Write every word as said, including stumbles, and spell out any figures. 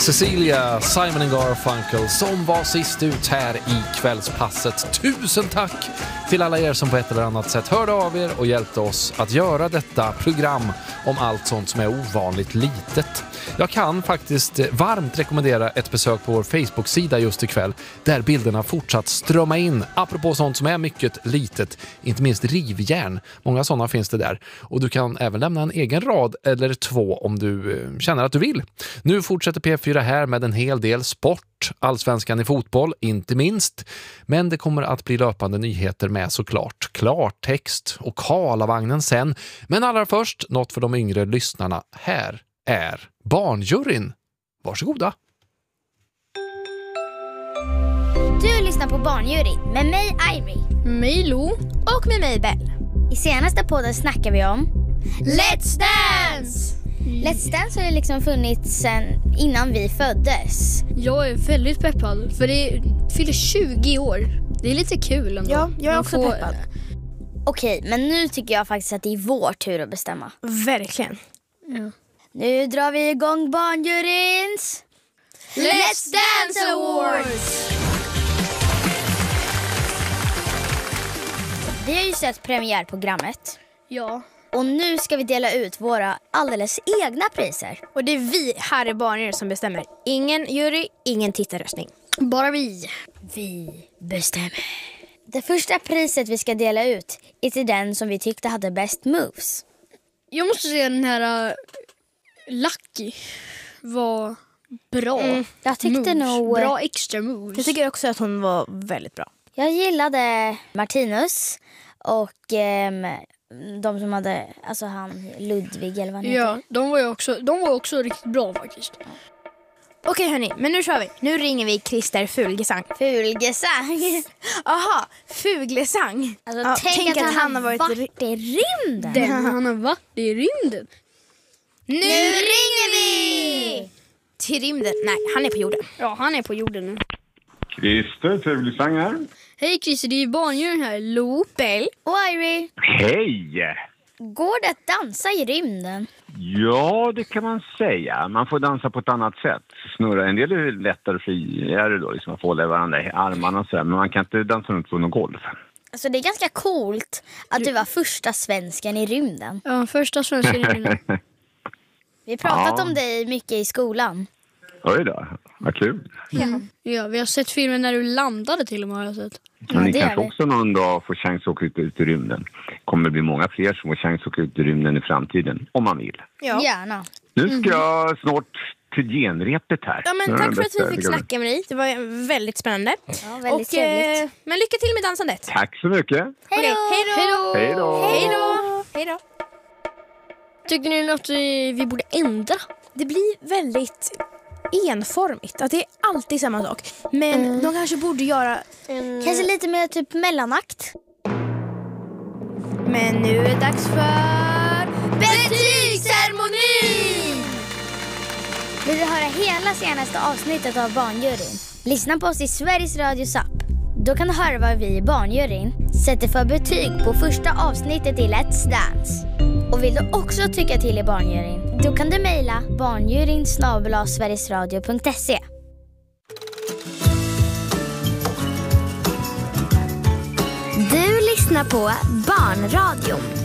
Cecilia, Simon and Garfunkel som var sist ut här i kvällspasset. Tusen tack till alla er som på ett eller annat sätt hörde av er och hjälpte oss att göra detta program om allt sånt som är ovanligt litet. Jag kan faktiskt varmt rekommendera ett besök på vår Facebook-sida just ikväll där bilderna fortsatt strömma in. Apropå sånt som är mycket litet, inte minst rivjärn. Många sådana finns det där. Och du kan även lämna en egen rad eller två om du känner att du vill. Nu fortsätter P fyra här med en hel del sport. Allsvenskan i fotboll, inte minst. Men det kommer att bli löpande nyheter med såklart. Klartext och Karlavagnen sen. Men allra först, något för de yngre lyssnarna. Här är Barnjuryn. Varsågoda. Du lyssnar på Barnjuryn med mig Ivy, mig Lo och med mig Bell. I senaste podden snackar vi om Let's Dance! Let's Dance har ju liksom funnits sedan innan vi föddes. Jag är väldigt peppad för det fyller tjugo år. Det är lite kul ändå. Ja, jag är Man också får... peppad. Okej, men nu tycker jag faktiskt att det är vår tur att bestämma. Verkligen. Ja. Nu drar vi igång Barnjuryns Let's Dance Awards! Vi har ju sett premiärprogrammet. Ja. Och nu ska vi dela ut våra alldeles egna priser. Och det är vi här i Barnjuryn som bestämmer. Ingen jury, ingen tittarröstning. Bara vi. Vi bestämmer. Det första priset vi ska dela ut är till den som vi tyckte hade bäst moves. Jag måste säga den här uh, Lucky var bra. Mm, jag tyckte moves. nog... Bra extra moves. Jag tycker också att hon var väldigt bra. Jag gillade Martinus och ehm, de som hade, alltså han Ludvig eller vad han heter. Ja, de var ju också, de var också riktigt bra faktiskt. Okej hörni, men nu kör vi. Nu ringer vi Christer Fulgesang. Fulgesang. Aha, Fuglesang. Alltså, Ja, tänk, tänk att, att han han har har varit, varit varit i rymden. Den han har varit i rymden. Nu ringer vi! Till rymden. Nej, han är på jorden. Ja, han är på jorden nu. Christer Fulgesang här. Hej Christer, det är Barnjuryn här. Lo, Bell. Och Irie, Hej! går det att dansa i rymden? Ja, det kan man säga. Man får dansa på ett annat sätt. Snurra. En del är lättare och friare då. Liksom man får hålla varandra i armarna och så här. Men man kan inte dansa runt på någon golf. Alltså det är ganska coolt att du var första svensken i rymden. Ja, första svenska i rymden. Vi har pratat Ja. om dig mycket i skolan. Oj då, vad kul. Mm. Ja, vi har sett filmen när du landade till och med har jag sett. Men ni det gör kanske vi. också någon dag får chans att åka ut, ut i rymden. Kommer det bli många fler som får chans att åka ut i rymden i framtiden. Om man vill. Ja. Gärna. Nu ska jag snart till genrepet här. Ja, men tack för att vi fick snacka med dig. Det var väldigt spännande. Ja, väldigt Och, trevligt. eh, men lycka till med dansandet. Tack så mycket. Hej Okej, då! hej då! Hej då! Hej då! Hej då! Tycker ni att vi, vi borde ändra? Det blir väldigt enformigt. Att det är alltid samma sak. Men Mm. de kanske borde göra... Kanske lite mer typ mellanakt. Men nu är det dags för... betygsceremoni! Vill du höra hela senaste avsnittet av Barnjuryn? Lyssna på oss i Sveriges Radios app. Då kan du höra vad vi i Barnjuryn sätter för betyg på första avsnittet i Let's Dance. Och vill du också tycka till i Barnjuryn, då kan du mejla barnjuryn snabel-a sverigesradio punkt se. Du lyssnar på Barnradion.